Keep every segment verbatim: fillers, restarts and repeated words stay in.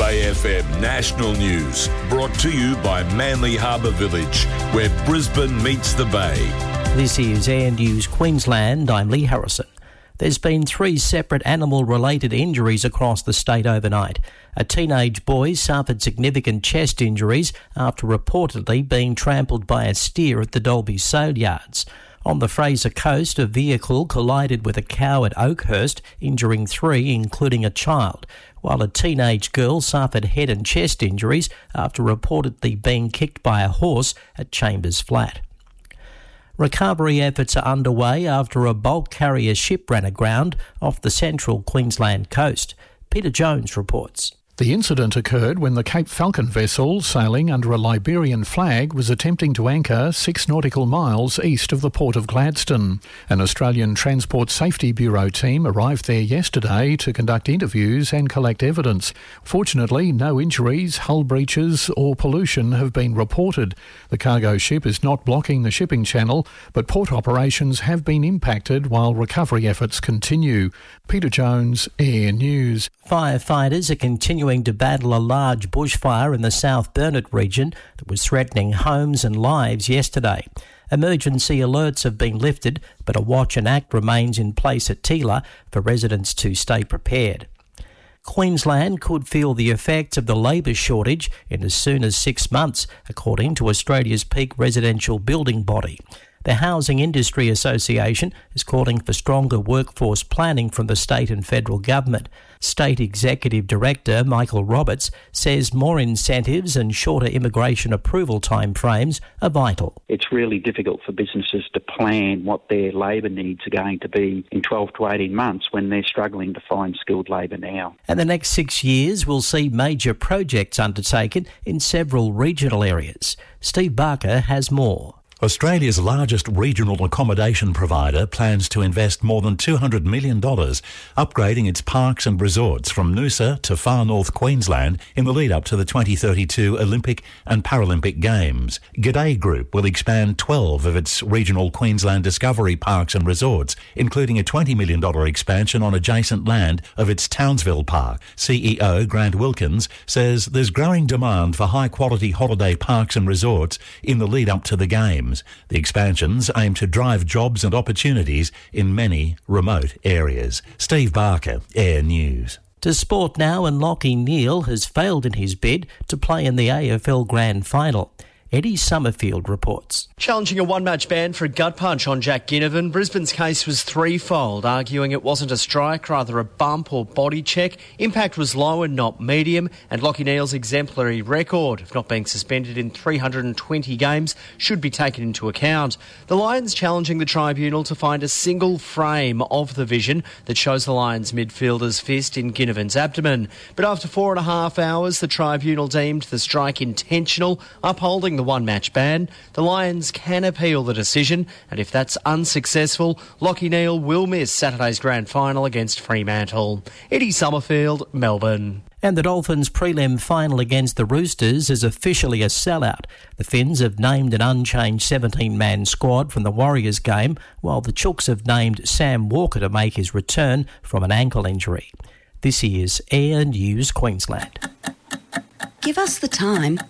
Bay F M National News, brought to you by Manly Harbour Village, where Brisbane meets the Bay. This is Air News Queensland. I'm Lee Harrison. There's been three separate animal-related injuries across the state overnight. A teenage boy suffered significant chest injuries after reportedly being trampled by a steer at the Dalby Sale Yards. On the Fraser Coast, a vehicle collided with a cow at Oakhurst, injuring three, including a child, while a teenage girl suffered head and chest injuries after reportedly being kicked by a horse at Chambers Flat. Recovery efforts are underway after a bulk carrier ship ran aground off the central Queensland coast. Peter Jones reports. The incident occurred when the Cape Falcon vessel, sailing under a Liberian flag, was attempting to anchor six nautical miles east of the port of Gladstone. An Australian Transport Safety Bureau team arrived there yesterday to conduct interviews and collect evidence. Fortunately, no injuries, hull breaches or pollution have been reported. The cargo ship is not blocking the shipping channel, but port operations have been impacted while recovery efforts continue. Peter Jones, Air News. Firefighters are continuing to battle a large bushfire in the South Burnett region that was threatening homes and lives yesterday. Emergency alerts have been lifted, but a watch and act remains in place at Tila for residents to stay prepared. Queensland could feel the effects of the labour shortage in as soon as six months, according to Australia's peak residential building body. The Housing Industry Association is calling for stronger workforce planning from the state and federal government. State Executive Director Michael Roberts says more incentives and shorter immigration approval timeframes are vital. It's really difficult for businesses to plan what their labour needs are going to be in twelve to eighteen months when they're struggling to find skilled labour now. And the next six years will see major projects undertaken in several regional areas. Steve Barker has more. Australia's largest regional accommodation provider plans to invest more than two hundred million dollars upgrading its parks and resorts from Noosa to far north Queensland in the lead up to the twenty thirty-two Olympic and Paralympic Games. G'day Group will expand twelve of its regional Queensland Discovery parks and resorts, including a twenty million dollars expansion on adjacent land of its Townsville Park. C E O Grant Wilkins says there's growing demand for high-quality holiday parks and resorts in the lead up to the Games. The expansions aim to drive jobs and opportunities in many remote areas. Steve Barker, Air News. To sport now, and Lachie Neale has failed in his bid to play in the A F L Grand Final. Eddie Summerfield reports. Challenging a one-match ban for a gut punch on Jack Ginnivan, Brisbane's case was threefold, arguing it wasn't a strike, rather a bump or body check. Impact was low and not medium, and Lachie Neale's exemplary record of not being suspended in three hundred twenty games should be taken into account. The Lions challenging the tribunal to find a single frame of the vision that shows the Lions midfielder's fist in Ginnivan's abdomen. But after four and a half hours, the tribunal deemed the strike intentional, upholding the one-match ban. The Lions can appeal the decision, and if that's unsuccessful, Lachie Neale will miss Saturday's grand final against Fremantle. Eddie Summerfield, Melbourne. And the Dolphins' prelim final against the Roosters is officially a sellout. The Finns have named an unchanged seventeen-man squad from the Warriors game, while the Chooks have named Sam Walker to make his return from an ankle injury. This is Air News Queensland. Give us the time,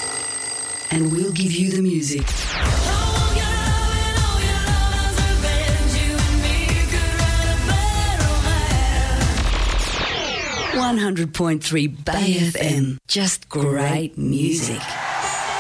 and we'll give you the music. one hundred point three Bay F M. Just great music.